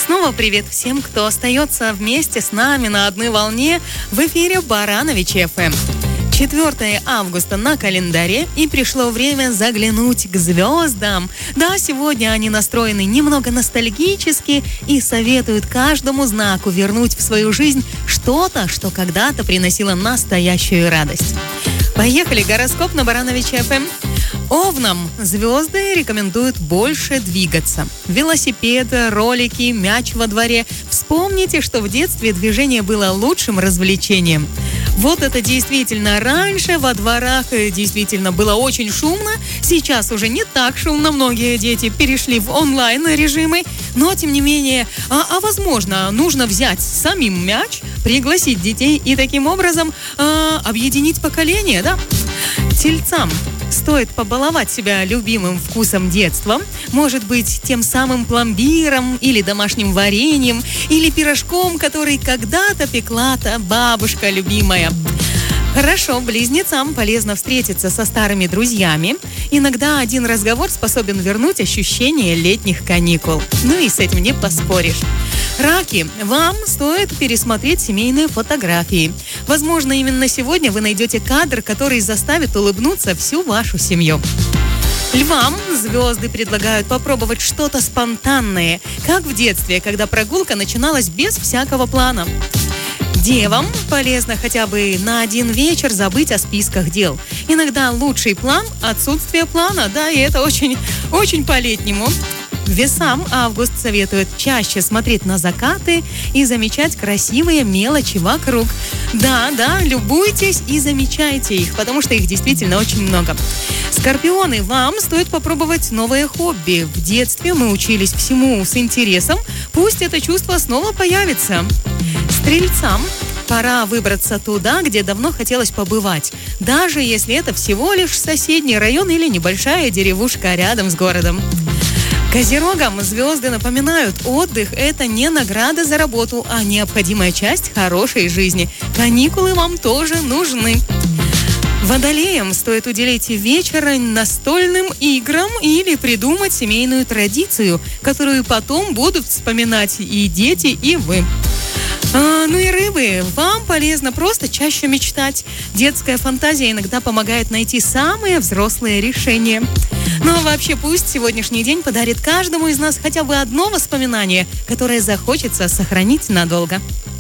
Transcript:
снова привет всем, кто остается вместе с нами на одной волне в эфире Барановичи ФМ. 4 августа на календаре, и пришло время заглянуть к звездам. Да, сегодня они настроены немного ностальгически и советуют каждому знаку вернуть в свою жизнь что-то, что когда-то приносило настоящую радость. Поехали, гороскоп на Барановичи ФМ. Овнам звезды рекомендуют больше двигаться. Велосипеды, ролики, мяч во дворе. Вспомните, что в детстве движение было лучшим развлечением. Вот это действительно раньше во дворах действительно было очень шумно. Сейчас уже не так шумно. Многие дети перешли в онлайн-режимы. Но, тем не менее, возможно, нужно взять самим мяч, пригласить детей и таким образом объединить поколение, да? Тельцам стоит побаловать себя любимым вкусом детства. Может быть, тем самым пломбиром или домашним вареньем, или пирожком, который когда-то пекла-то бабушка любимая. Хорошо, близнецам полезно встретиться со старыми друзьями. Иногда один разговор способен вернуть ощущение летних каникул. Ну и с этим не поспоришь. Раки, вам стоит пересмотреть семейные фотографии. Возможно, именно сегодня вы найдете кадр, который заставит улыбнуться всю вашу семью. Львам звезды предлагают попробовать что-то спонтанное, как в детстве, когда прогулка начиналась без всякого плана. Девам полезно хотя бы на один вечер забыть о списках дел. Иногда лучший план – отсутствие плана, да, и это очень, очень по-летнему. Весам август советует чаще смотреть на закаты и замечать красивые мелочи вокруг. Да, любуйтесь и замечайте их, потому что их действительно очень много. Скорпионы, вам стоит попробовать новое хобби. В детстве мы учились всему с интересом, пусть это чувство снова появится. Стрельцам пора выбраться туда, где давно хотелось побывать, даже если это всего лишь соседний район или небольшая деревушка рядом с городом. Козерогам звезды напоминают, отдых – это не награда за работу, а необходимая часть хорошей жизни. Каникулы вам тоже нужны. Водолеям стоит уделить вечер настольным играм или придумать семейную традицию, которую потом будут вспоминать и дети, и вы. Ну и рыбы, вам полезно просто чаще мечтать. Детская фантазия иногда помогает найти самые взрослые решения. Ну а вообще пусть сегодняшний день подарит каждому из нас хотя бы одно воспоминание, которое захочется сохранить надолго.